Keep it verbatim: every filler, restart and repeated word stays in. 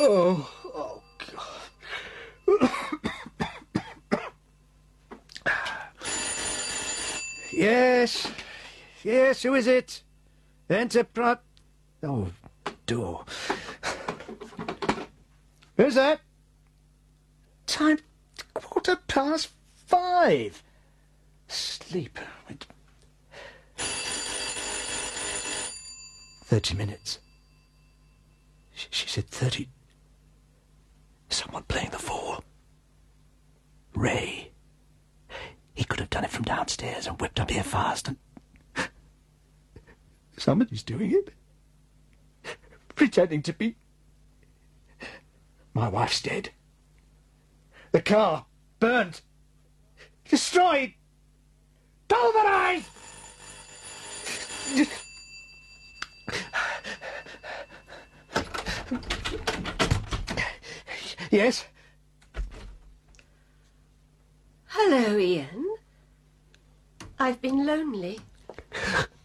Oh, oh, God. Yes, yes, who is it? Enterprise... Oh, door. Who's that? Time... quarter past five. Sleep. Thirty minutes. She, she said thirty... Someone playing the four. Ray. He could have done it from downstairs and whipped up here fast and... Somebody's doing it. Pretending to be... My wife's dead. The car burnt. Destroyed. Pulverized. Yes? Hello, Ian. I've been lonely.